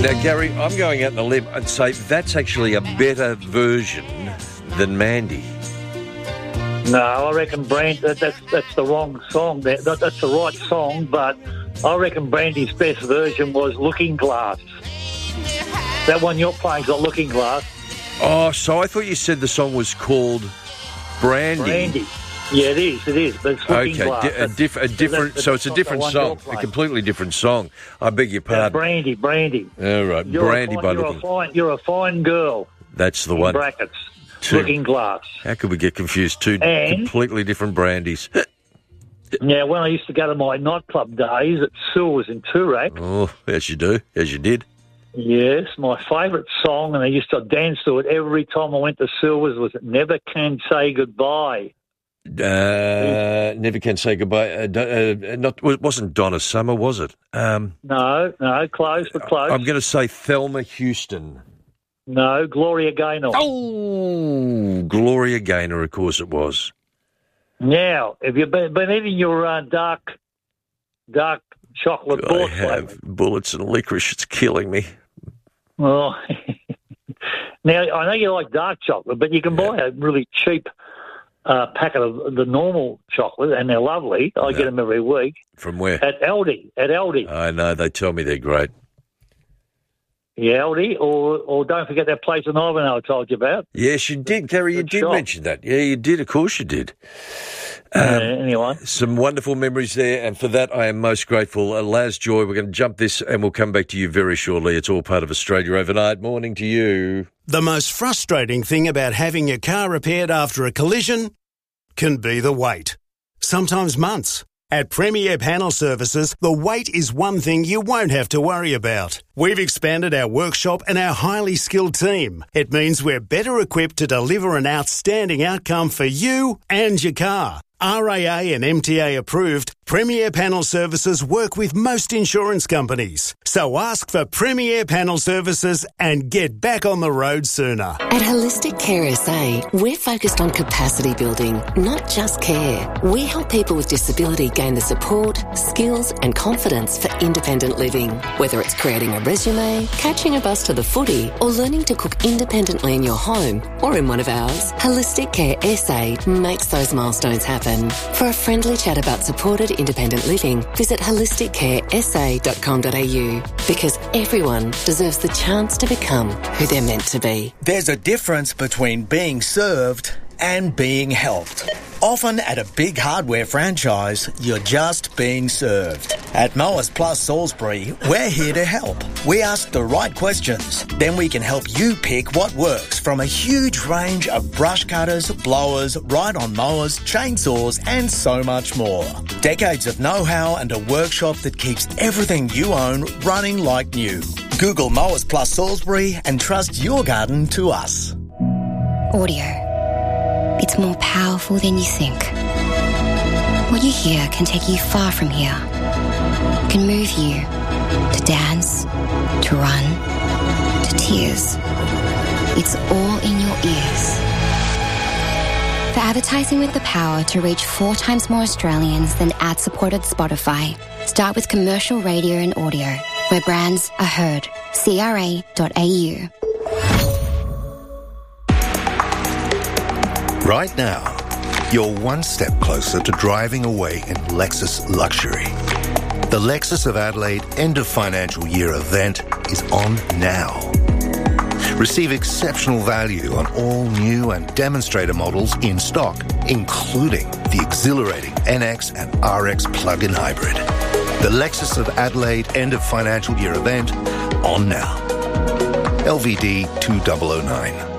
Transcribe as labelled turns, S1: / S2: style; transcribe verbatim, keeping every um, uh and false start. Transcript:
S1: Now, Gary, I'm going out on the limb and say that's actually a better version than Mandy.
S2: No, I reckon Brand, that, that's that's the wrong song. That, that, that's the right song, but I reckon Brandy's best version was Looking Glass. That one you're playing's got Looking Glass.
S1: Oh, so I thought you said the song was called Brandy.
S2: Brandy. Yeah, it is, it is, but it's Looking
S1: Okay,
S2: Glass.
S1: di- a, diff- a different,
S2: that's,
S1: so it's a different song, a completely different song. I beg your
S2: Yeah,
S1: pardon.
S2: Brandy, Brandy.
S1: All right,
S2: You're
S1: Brandy
S2: a fine,
S1: by
S2: you're
S1: Looking.
S2: a fine, You're a fine girl.
S1: That's the
S2: in
S1: one.
S2: brackets.
S1: Two.
S2: Looking Glass.
S1: How could we get confused? Two
S2: And-
S1: completely different brandies.
S2: Now, when I used to go to my nightclub days at Sewers in Toorak,
S1: Oh, as you do, as you did.
S2: yes, my favourite song, and I used to dance to it every time I went to Sewers, was Never Can Say Goodbye.
S1: Uh, never can say goodbye. Uh, do- uh, not it wasn't Donna Summer, was it? Um,
S2: No, no, close, but close.
S1: I'm going to say Thelma Houston.
S2: No, Gloria Gaynor.
S1: Oh, Gloria Gaynor, of course it was.
S2: Now, have you been, been eating your uh, dark, dark chocolate
S1: I
S2: ball
S1: have
S2: flavour?
S1: bullets and licorice. It's killing me.
S2: Well, now I know you like dark chocolate, but you can buy a really cheap uh, packet of the normal chocolate, and they're lovely. I
S1: Yeah.
S2: get them every week
S1: From where?
S2: at Aldi. At Aldi,
S1: I know, they tell me they're great.
S2: yeah, Aldi, or or don't forget that place in Ivanhoe I told you about.
S1: Yes, you did, Gary. You
S2: Good
S1: did
S2: shot.
S1: mention that. Yeah, you did. Of course you did.
S2: Uh,
S1: Um,
S2: anyway,
S1: Some wonderful memories there, and for that I am most grateful. Uh, Laz Joy, we're going to jump this and we'll come back to you very shortly. It's all part of Australia Overnight. Morning to you.
S3: The most frustrating thing about having your car repaired after a collision can be the wait. Sometimes months. At Premier Panel Services, the wait is one thing you won't have to worry about. We've expanded our workshop and our highly skilled team. It means we're better equipped to deliver an outstanding outcome for you and your car. R A A and M T A approved, Premier Panel Services work with most insurance companies. So ask for Premier Panel Services and get back on the road sooner.
S4: At Holistic Care S A, we're focused on capacity building, not just care. We help people with disability gain the support, skills and confidence for independent living. Whether it's creating a resume, catching a bus to the footy, or learning to cook independently in your home or in one of ours, Holistic Care S A makes those milestones happen. For a friendly chat about supported independent living, visit holistic care s a dot com dot a u, because everyone deserves the chance to become who they're meant to be.
S5: There's a difference between being served and being helped. Often at a big hardware franchise, you're just being served. At Mowers Plus Salisbury, we're here to help. We ask the right questions, then we can help you pick what works from a huge range of brush cutters, blowers, ride-on mowers, chainsaws and so much more. Decades of know-how and a workshop that keeps everything you own running like new. Google Mowers Plus Salisbury and trust your garden to us.
S6: Audio. It's more powerful than you think. What you hear can take you far from here. Can move you to dance, to run, to tears. It's all in your ears. For advertising with the power to reach four times more Australians than ad-supported Spotify, start with commercial radio and audio, where brands are heard. C R A dot A U.
S7: Right now, you're one step closer to driving away in Lexus luxury. The Lexus of Adelaide end of financial year event is on now. Receive exceptional value on all new and demonstrator models in stock, including the exhilarating N X and R X plug-in hybrid. The Lexus of Adelaide end of financial year event on now. L V D two thousand nine.